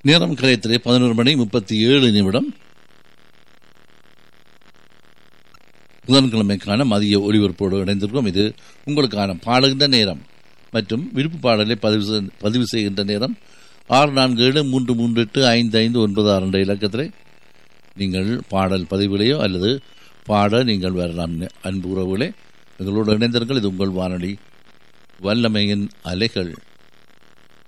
நேரம் கலையத்திலே 11:37. புதன்கிழமைக்கான மதிய ஒலிபரப்போடு இணைந்திருக்கிறோம். இது உங்களுக்கான பாடுகின்ற நேரம் மற்றும் விருப்பு பாடலை பதிவு செய்கின்ற நேரம். 6473385596 இலக்கத்திலே நீங்கள் பாடல் பதிவுகளையோ அல்லது பாட நீங்கள் வரலாம். அன்பு உறவுகளே, எங்களோடு இணைந்தீர்கள். இது உங்கள் வானொலி வல்லமையின் அலைகள்.